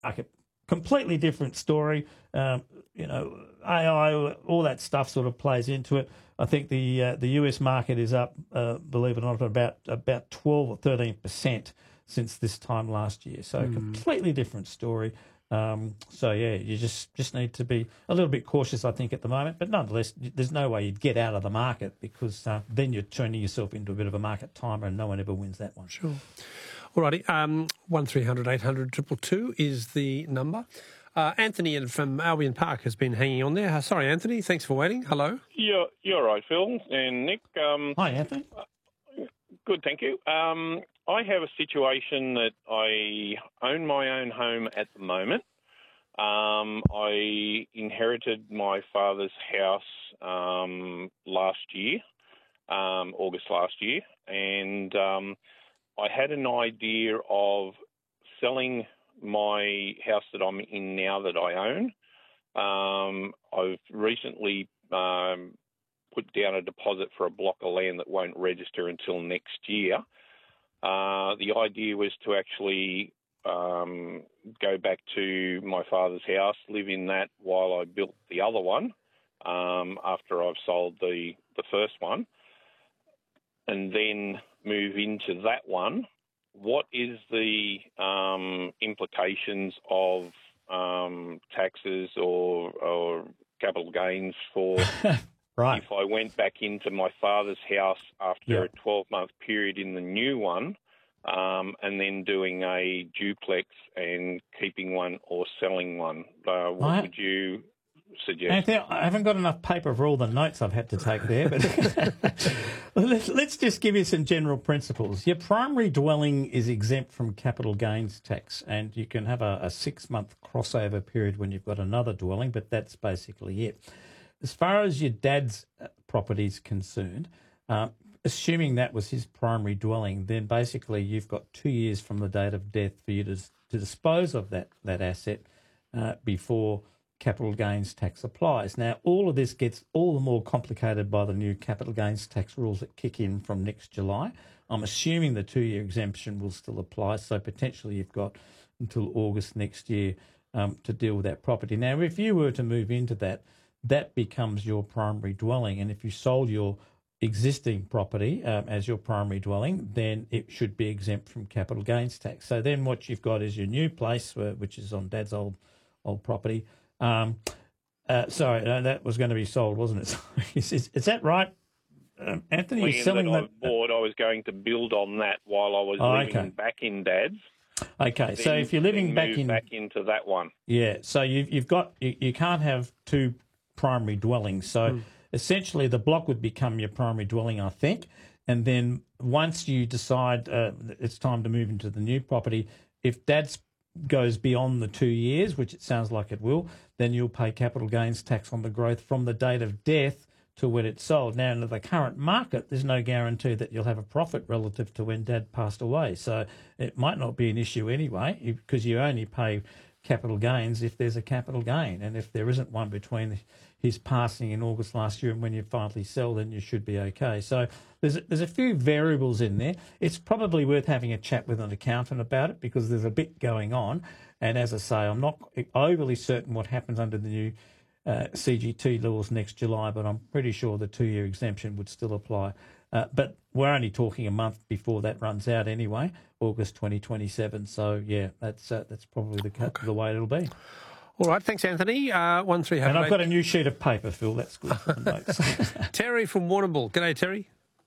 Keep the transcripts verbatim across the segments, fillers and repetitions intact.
market. Completely different story. Um, you know, A I, all that stuff sort of plays into it. I think the uh, the U S market is up, uh, believe it or not, about about twelve or thirteen percent since this time last year. So mm. completely different story. Um, so yeah, you just, just need to be a little bit cautious, I think, at the moment. But nonetheless, there's no way you'd get out of the market because uh, then you're turning yourself into a bit of a market timer, and no one ever wins that one. Sure. All righty. Um, one three hundred eight hundred two two two is the number. Uh, Anthony from Albion Park has been hanging on there. Uh, sorry, Anthony. Thanks for waiting. Hello. You're, you're right, Phil and Nick. Um, Hi, Anthony. Uh, good, thank you. Um, I have a situation that I own my own home at the moment. Um, I inherited my father's house um, last year, um, August last year, and um, I had an idea of selling my house that I'm in now that I own. Um, I've recently um, put down a deposit for a block of land that won't register until next year. Uh, the idea was to actually um, go back to my father's house, live in that while I built the other one um, after I've sold the, the first one, and then move into that one. What is the um, implications of um, taxes or, or capital gains for right. if I went back into my father's house after yeah. a twelve-month period in the new one um, and then doing a duplex and keeping one or selling one? Uh, what I, would you suggest? Anthony, I haven't got enough paper for all the notes I've had to take there, but let's, let's just give you some general principles. Your primary dwelling is exempt from capital gains tax, and you can have a, a six-month crossover period when you've got another dwelling, but that's basically it. As far as your dad's property is concerned, uh, assuming that was his primary dwelling, then basically you've got two years from the date of death for you to, to dispose of that, that asset uh, before capital gains tax applies. Now, all of this gets all the more complicated by the new capital gains tax rules that kick in from next July. I'm assuming the two-year exemption will still apply, so potentially you've got until August next year um, to deal with that property. Now, if you were to move into that, that becomes your primary dwelling, and if you sold your existing property um, as your primary dwelling, then it should be exempt from capital gains tax. So then what you've got is your new place, uh, which is on Dad's old old property. Um, uh, sorry, no, that was going to be sold, wasn't it? is, is, is that right, um, Anthony? You're selling that that? I bought, I was going to build on that while I was oh, living okay. back in Dad's. Okay, so if you're living back in back into that one, yeah. So you've you've got you, you can't have two primary dwellings. So mm. essentially, the block would become your primary dwelling, I think, and then once you decide uh, it's time to move into the new property, if Dad's goes beyond the two years, which it sounds like it will, then you'll pay capital gains tax on the growth from the date of death to when it's sold. Now, in the current market, there's no guarantee that you'll have a profit relative to when Dad passed away. So it might not be an issue anyway, because you only pay capital gains if there's a capital gain. And if there isn't one between his passing in August last year and when you finally sell, then you should be okay. So there's a, there's a few variables in there. It's probably worth having a chat with an accountant about it because there's a bit going on. And as I say, I'm not overly certain what happens under the new uh, C G T laws next July, but I'm pretty sure the two-year exemption would still apply. Uh, but we're only talking a month before that runs out anyway, August twenty twenty-seven. So, yeah, that's uh, that's probably the, okay. the way it'll be. All right, thanks, Anthony. Uh, one three and I've got a new sheet of paper, Phil. That's good. Terry from Warrnambool. G'day, Terry.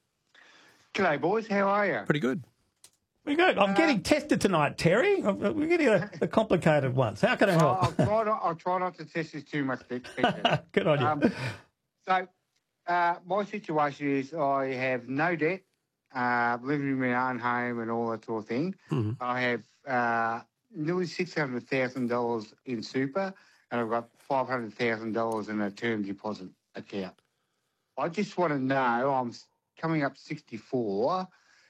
G'day, boys. How are you? Pretty good. Pretty good. I'm uh, getting tested tonight, Terry. We're getting the, the complicated ones. How can I help? I'll, I'll, try, not, I'll try not to test this too much. Good on you. Um, so, uh, my situation is I have no debt, uh, living in my own home and all that sort of thing. Mm-hmm. I have uh, nearly six hundred thousand dollars in super, and I've got five hundred thousand dollars in a term deposit account. I just want to know, I'm coming up sixty-four,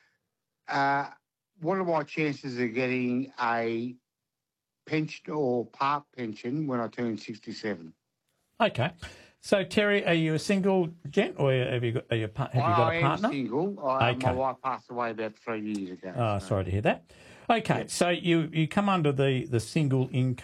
uh, what are my chances of getting a pension or part pension when I turn sixty-seven? Okay. So, Terry, are you a single gent or have you got, are you, have you got I a partner? I am single. I, okay. My wife passed away about three years ago. Oh, so. sorry to hear that. Okay, so you, you come under the, the single income